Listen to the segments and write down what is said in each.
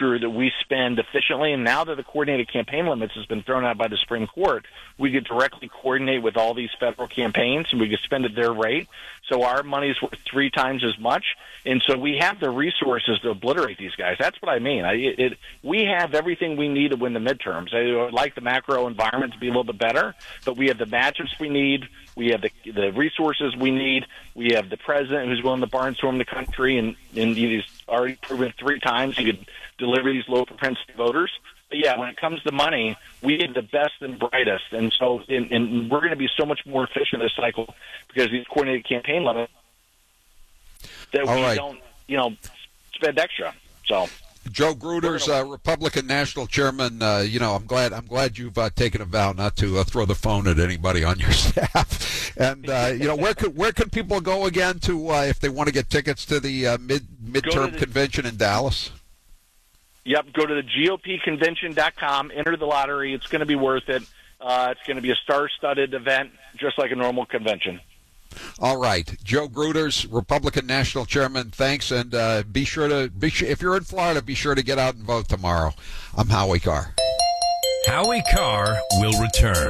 sure that we spend efficiently. And now that the coordinated campaign limits has been thrown out by the Supreme Court, we could directly coordinate with all these federal campaigns, and we could spend at their rate. So our money's worth 3 times as much. And so we have the resources to obliterate these guys. That's what I mean. We have everything we need to win the midterms. I would like the macro environment to be a little bit better, but we have the matchups we need. We have the resources we need. We have the president who's willing to barnstorm the country, and he's already proven 3 times he could deliver these low-propensity voters. But, yeah, when it comes to money, we get the best and brightest. And so and we're going to be so much more efficient this cycle because of these coordinated campaign limits that don't, spend extra. So Joe Gruters, Republican National Chairman. I'm glad you've taken a vow not to throw the phone at anybody on your staff. And where can people go again to if they want to get tickets to the midterm convention in Dallas? Yep, go to the GOPconvention.com. Enter the lottery. It's going to be worth it. It's going to be a star-studded event, just like a normal convention. All right, Joe Gruters, Republican National Chairman. Thanks, and be sure if you're in Florida, be sure to get out and vote tomorrow. I'm Howie Carr. Howie Carr will return.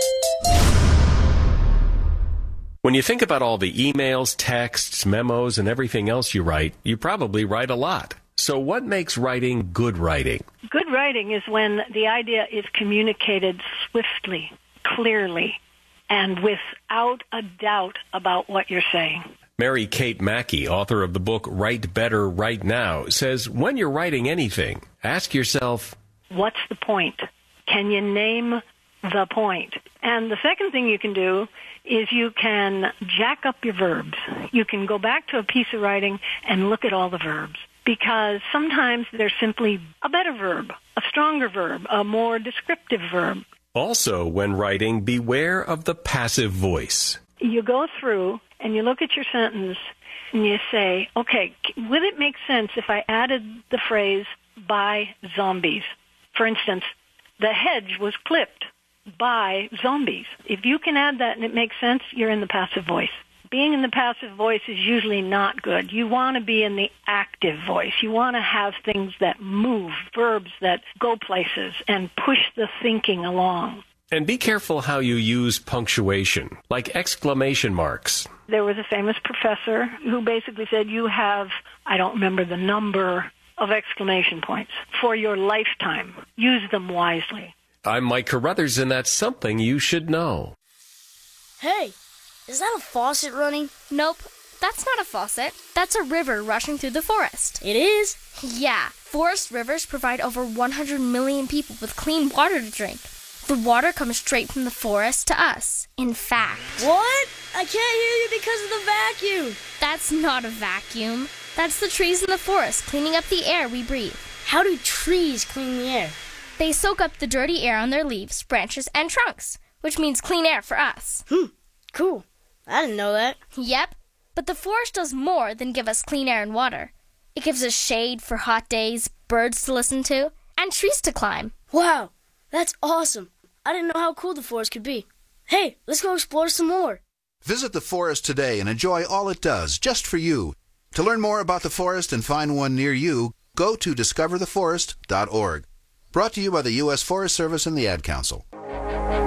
When you think about all the emails, texts, memos, and everything else you write, you probably write a lot. So what makes writing good writing? Good writing is when the idea is communicated swiftly, clearly, and without a doubt about what you're saying. Mary Kate Mackey, author of the book Write Better Right Now, says when you're writing anything, ask yourself, what's the point? Can you name the point? And the second thing you can do is you can jack up your verbs. You can go back to a piece of writing and look at all the verbs, because sometimes there's simply a better verb, a stronger verb, a more descriptive verb. Also, when writing, beware of the passive voice. You go through and you look at your sentence and you say, okay, would it make sense if I added the phrase, by zombies? For instance, the hedge was clipped by zombies. If you can add that and it makes sense, you're in the passive voice. Being in the passive voice is usually not good. You want to be in the active voice. You want to have things that move, verbs that go places and push the thinking along. And be careful how you use punctuation, like exclamation marks. There was a famous professor who basically said you have, I don't remember the number of exclamation points for your lifetime. Use them wisely. I'm Mike Carruthers, and that's something you should know. Hey, is that a faucet running? Nope, that's not a faucet. That's a river rushing through the forest. It is? Yeah, forest rivers provide over 100 million people with clean water to drink. The water comes straight from the forest to us. In fact... What? I can't hear you because of the vacuum. That's not a vacuum. That's the trees in the forest cleaning up the air we breathe. How do trees clean the air? They soak up the dirty air on their leaves, branches, and trunks, which means clean air for us. Cool. I didn't know that. Yep, but the forest does more than give us clean air and water. It gives us shade for hot days, birds to listen to, and trees to climb. Wow, that's awesome. I didn't know how cool the forest could be. Hey, let's go explore some more. Visit the forest today and enjoy all it does, just for you. To learn more about the forest and find one near you, go to discovertheforest.org. Brought to you by the U.S. Forest Service and the Ad Council.